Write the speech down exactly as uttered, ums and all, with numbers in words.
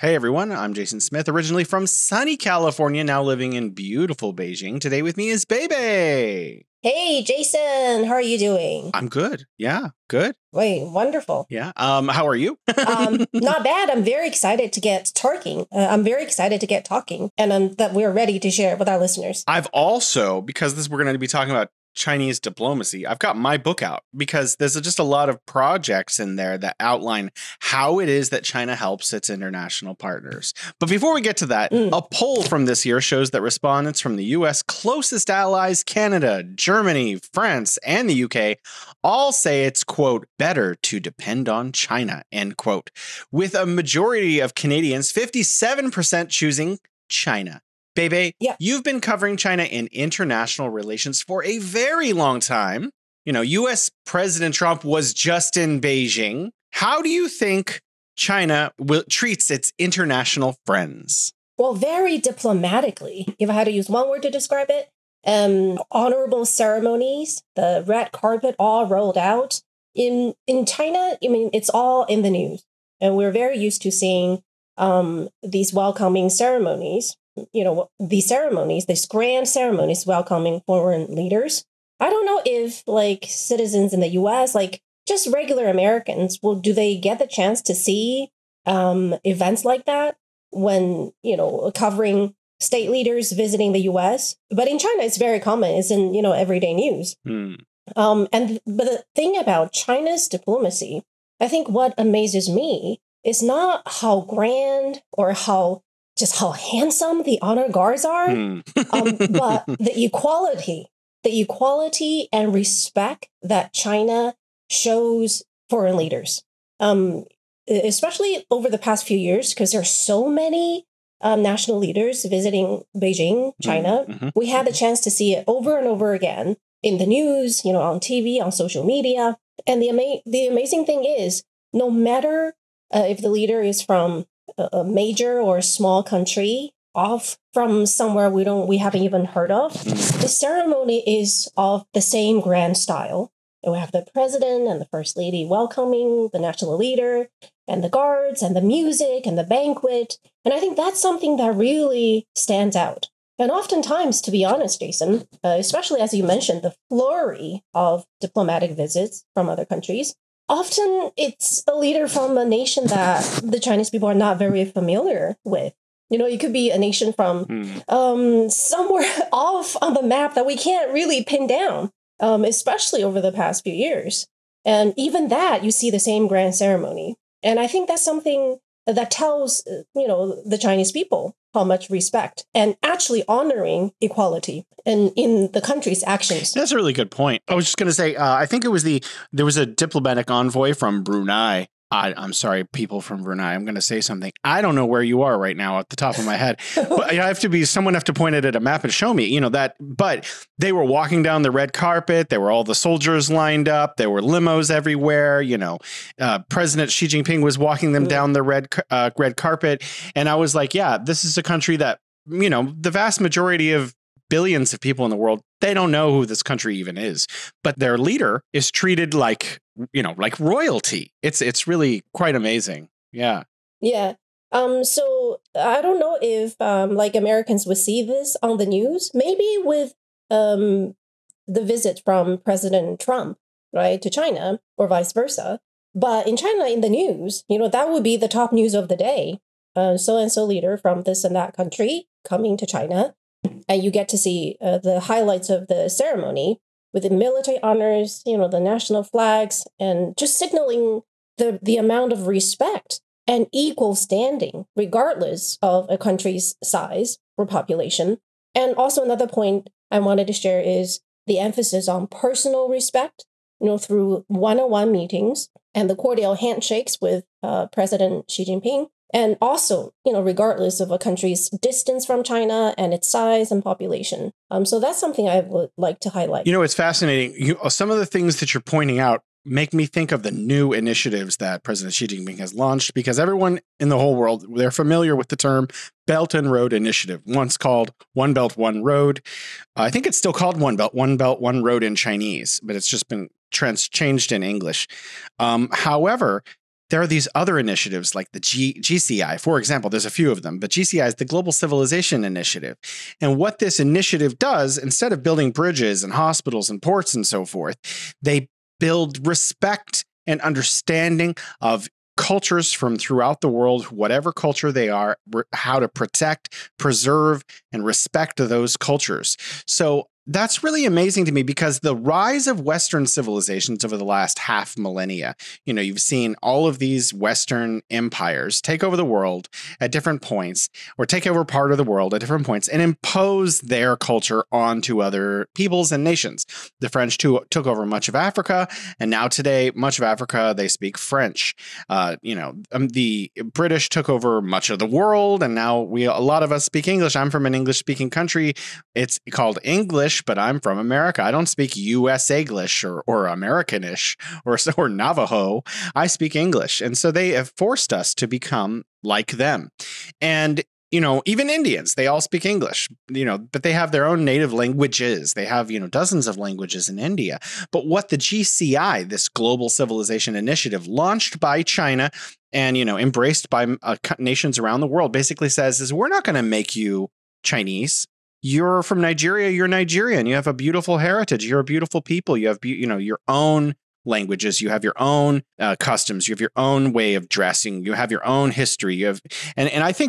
Hey everyone, I'm Jason Smith, originally from sunny California, now living in beautiful Beijing. Today with me is Bebe. Hey Jason, how are you doing? I'm good. Yeah, good. Wait, wonderful. Yeah. Um, how are you? um, not bad. I'm very excited to get talking. Uh, I'm very excited to get talking, and um, that we're ready to share with our listeners. I've also, because this we're going to be talking about Chinese diplomacy, I've got my book out because there's just a lot of projects in there that outline how it is that China helps its international partners. But before we get to that, mm. a poll from this year shows that respondents from the U S closest allies, Canada, Germany, France, and the U K, all say it's, quote, better to depend on China, end quote, with a majority of Canadians, fifty-seven percent choosing China. Bebe, yeah. You've been covering China in international relations for a very long time. You know, U S President Trump was just in Beijing. How do you think China will, treats its international friends? Well, very diplomatically, if I had to use one word to describe it, um, honorable ceremonies, the red carpet all rolled out. In, in China, I mean, it's all in the news. And we're very used to seeing um, these welcoming ceremonies. You know, these ceremonies, these grand ceremonies welcoming foreign leaders. I don't know if like citizens in the U S, like just regular Americans, well, do they get the chance to see um, events like that when, you know, covering state leaders visiting the U S? But in China, it's very common. It's in, you know, everyday news. Hmm. Um, and but the thing about China's diplomacy, I think what amazes me is not how grand or how just how handsome the honor guards are, hmm. um, but the equality, the equality and respect that China shows foreign leaders, um, especially over the past few years, because there are so many um, national leaders visiting Beijing, China. Mm-hmm. We had the chance to see it over and over again in the news, you know, on T V, on social media. And the ama- the amazing thing is, no matter uh, if the leader is from a major or a small country off from somewhere we don't we haven't even heard of, the ceremony is of the same grand style. And we have the president and the first lady welcoming the national leader and the guards and the music and the banquet. And I think that's something that really stands out. And oftentimes, to be honest, Jason, uh, especially as you mentioned, the flurry of diplomatic visits from other countries, often it's a leader from a nation that the Chinese people are not very familiar with. You know, it could be a nation from mm. um, somewhere off on the map that we can't really pin down, um, especially over the past few years. And even that, you see the same grand ceremony. And I think that's something that tells, you know, the Chinese people how much respect and actually honoring equality and in the country's actions. That's a really good point. I was just going to say, uh, I think it was the, there was a diplomatic envoy from Brunei. I, I'm sorry, people from Brunei. I'm going to say something. I don't know where you are right now at the top of my head. But I have to be, someone have to point it at a map and show me, you know, that, but they were walking down the red carpet. There were all the soldiers lined up. There were limos everywhere. You know, uh, President Xi Jinping was walking them down the red, uh, red carpet. And I was like, yeah, this is a country that, you know, the vast majority of billions of people in the world, they don't know who this country even is, but their leader is treated like, you know, like royalty. It's it's really quite amazing. Yeah. Yeah. Um. So I don't know if um like Americans would see this on the news. Maybe with um the visit from President Trump, right, to China or vice versa. But in China, in the news, you know, that would be the top news of the day. Uh, so and so leader from this and that country coming to China. And you get to see uh, the highlights of the ceremony with the military honors, you know, the national flags, and just signaling the, the amount of respect and equal standing, regardless of a country's size or population. And also another point I wanted to share is the emphasis on personal respect, you know, through one-on-one meetings and the cordial handshakes with uh, President Xi Jinping. And also, you know, regardless of a country's distance from China and its size and population. Um, so that's something I would like to highlight. You know, it's fascinating. You, some of the things that you're pointing out make me think of the new initiatives that President Xi Jinping has launched, because everyone in the whole world, they're familiar with the term Belt and Road Initiative, once called One Belt, One Road. I think it's still called One Belt, One Belt, One Road in Chinese, but it's just been trans- changed in English. Um, however, there are these other initiatives like the G- GCI, for example. There's a few of them, but G C I is the Global Civilization Initiative. And what this initiative does, instead of building bridges and hospitals and ports and so forth, they build respect and understanding of cultures from throughout the world, whatever culture they are, how to protect, preserve, and respect those cultures. So that's really amazing to me, because the rise of Western civilizations over the last half millennia, you know, you've seen all of these Western empires take over the world at different points, or take over part of the world at different points and impose their culture onto other peoples and nations. The French too, took over much of Africa, and now today, much of Africa, they speak French. Uh, you know, um, the British took over much of the world, and now we, a lot of us speak English. I'm from an English-speaking country. It's called English, but I'm from America. I don't speak U S English or, or Americanish or, or Navajo. I speak English. And so they have forced us to become like them. And, you know, even Indians, they all speak English, you know, but they have their own native languages. They have, you know, dozens of languages in India. But what the G C I, this Global Civilization Initiative, launched by China and, you know, embraced by uh, nations around the world, basically says is, we're not going to make you Chinese. You're from Nigeria, you're Nigerian. You have a beautiful heritage. You're a beautiful people. You have, you know, your own languages. You have your own uh, customs. You have your own way of dressing. You have your own history. You have, and, and I think